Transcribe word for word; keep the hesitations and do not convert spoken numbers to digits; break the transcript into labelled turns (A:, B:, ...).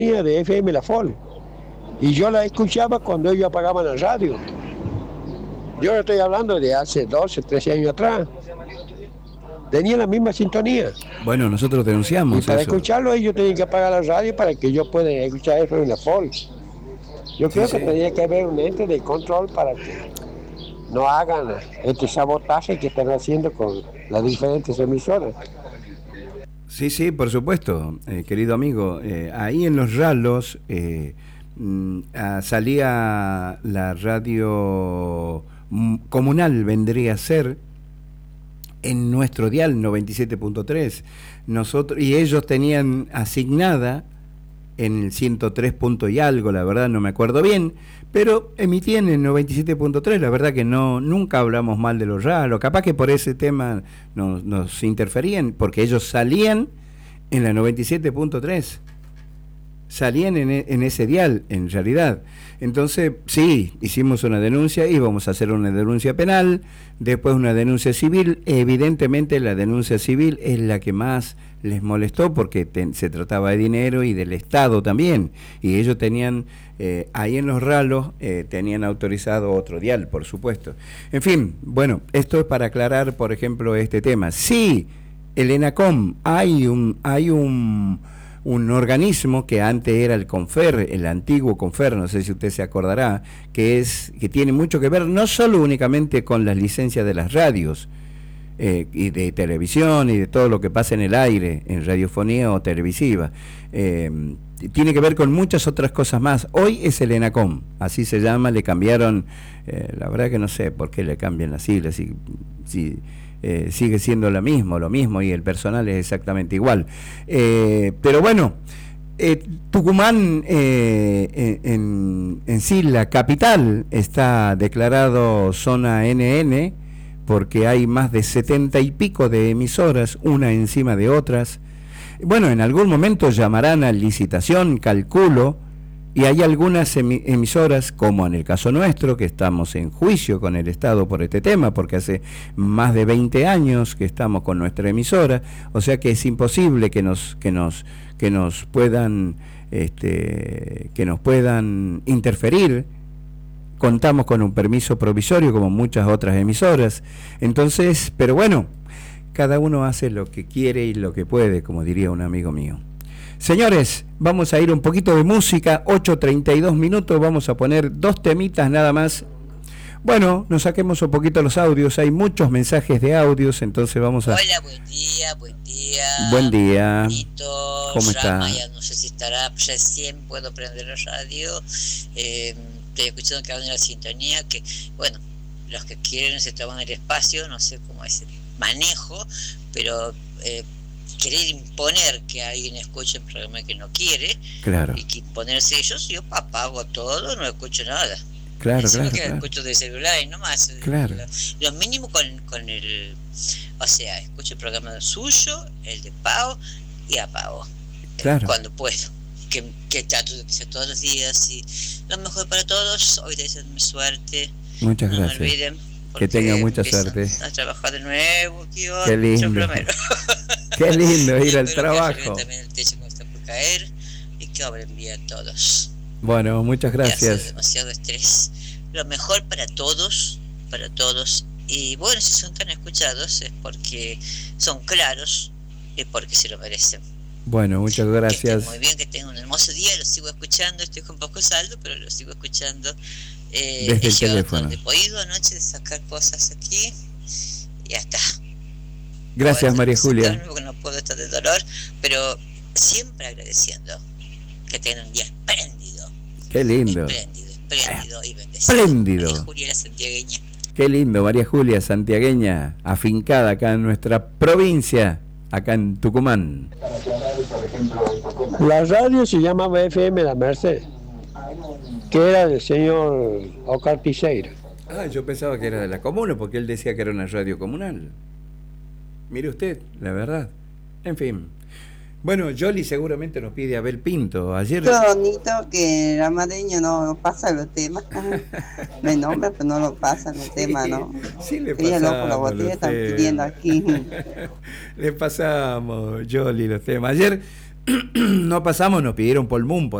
A: de F M La Fol. Y yo la escuchaba cuando ellos apagaban la radio. Yo le estoy hablando de hace doce, trece años atrás. Tenía la misma sintonía.
B: Bueno, nosotros denunciamos
A: y para
B: eso.
A: escucharlo ellos tenían que apagar la radio para que yo pueda escuchar F M La Fol. Yo
B: Sí,
A: creo
B: sí.
A: que tenía que haber un ente de control para que no hagan este sabotaje que están haciendo con las diferentes emisoras.
B: Sí, sí, por supuesto, eh, querido amigo. Eh, ahí en Los Ralos eh, mm, ah, salía la radio mm, comunal, vendría a ser, en nuestro dial noventa y siete punto tres. Nosotros, y ellos tenían asignada en el ciento tres punto y algo, la verdad no me acuerdo bien, pero emitían en noventa y siete punto tres, la verdad que no, nunca hablamos mal de Los Ralos, capaz que por ese tema nos, nos interferían, porque ellos salían en la noventa y siete punto tres, salían en, en ese dial, en realidad. Entonces, sí, hicimos una denuncia, íbamos a hacer una denuncia penal, después una denuncia civil. Evidentemente la denuncia civil es la que más les molestó porque te, se trataba de dinero y del Estado también, y ellos tenían, eh, ahí en Los Ralos, eh, tenían autorizado otro dial, por supuesto. En fin, bueno, esto es para aclarar, por ejemplo, este tema. Sí, el ENACOM, hay un... hay un un organismo que antes era el CONFER, el antiguo CONFER, no sé si usted se acordará, que es que tiene mucho que ver no solo únicamente con las licencias de las radios eh, y de televisión y de todo lo que pasa en el aire, en radiofonía o televisiva, eh, tiene que ver con muchas otras cosas más. Hoy es el ENACOM, así se llama, le cambiaron, eh, la verdad que no sé por qué le cambian las siglas, si... si Eh, sigue siendo lo mismo, lo mismo y el personal es exactamente igual. Eh, pero bueno, eh, Tucumán, eh, en, en sí, la capital, está declarado zona N N porque hay más de setenta y pico de emisoras, una encima de otras. Bueno, en algún momento llamarán a licitación, calculo, y hay algunas emisoras, como en el caso nuestro, que estamos en juicio con el Estado por este tema, porque hace más de veinte años que estamos con nuestra emisora, o sea que es imposible que nos que nos que nos puedan este que nos puedan interferir. Contamos con un permiso provisorio como muchas otras emisoras. Entonces, pero bueno, cada uno hace lo que quiere y lo que puede, como diría un amigo mío. Señores, vamos a ir un poquito de música, ocho treinta y dos minutos, vamos a poner dos temitas nada más. Bueno, nos saquemos un poquito los audios, hay muchos mensajes de audios, entonces vamos a...
C: Hola, buen día, buen día.
B: Buen día.
C: Bonito.
B: ¿Cómo está?
C: Ya no sé si estará, recién puedo prender la radio. Eh, estoy escuchando que hablan de la sintonía, que, bueno, los que quieren se toman el espacio, no sé cómo es el manejo, pero... Eh, querer imponer que alguien escuche un programa que no quiere,
B: claro,
C: y que imponerse ellos, yo apago todo, no escucho nada.
B: Claro,
C: Encima
B: claro,
C: que
B: claro.
C: escucho de celular y no más.
B: Claro.
C: Lo, lo mínimo con, con el, o sea, escucho el programa suyo, el de Pau, y apago.
B: Claro.
C: Eh, cuando puedo. Que, que trato de hacer todos los días, y lo mejor para todos. Hoy deseen mi suerte.
B: Muchas
C: no
B: gracias.
C: No me olviden.
B: Que tenga mucha suerte.
C: A trabajar de nuevo, qué,
B: qué lindo. Qué lindo ir al trabajo.
C: Que también el techo no está por caer y que obren bien todos.
B: Bueno, muchas gracias.
C: Demasiado estrés. Lo mejor para todos, para todos. Y bueno, si son tan escuchados es porque son claros y porque se lo merecen.
B: Bueno, muchas gracias.
C: Que estén muy bien, que tengan un hermoso día. Lo sigo escuchando, estoy con poco saldo, pero lo sigo escuchando. Eh,
B: Desde el
C: he
B: teléfono.
C: Donde he podido anoche de sacar cosas aquí y ya está.
B: Gracias,
C: Ahora,
B: María Julia.
C: Porque no puedo estar de dolor, pero siempre agradeciendo que tengan un día espléndido.
B: Qué lindo.
C: Espléndido, espléndido y bendecido.
B: Espléndido.
C: María Julia la santiagueña.
B: Qué lindo, María Julia santiagueña, afincada acá en nuestra provincia, acá en Tucumán.
A: La radio se llamaba F M La Merced, que era del señor Oscar Piseira.
B: Ah, yo pensaba que era de la comuna, porque él decía que era una radio comunal. Mire usted, la verdad. En fin. Bueno, Yoli seguramente nos pide Abel Pinto. Ayer...
D: Qué bonito que el amareño no pasa los temas. Me nombra, pero no lo pasa los sí, temas, ¿no?
B: Sí, le
D: Quería
B: pasamos
D: loco, la botella
B: los
D: están
B: temas.
D: pidiendo aquí.
B: Le pasamos, Yoli, los temas. Ayer no pasamos, nos pidieron Paul Moon,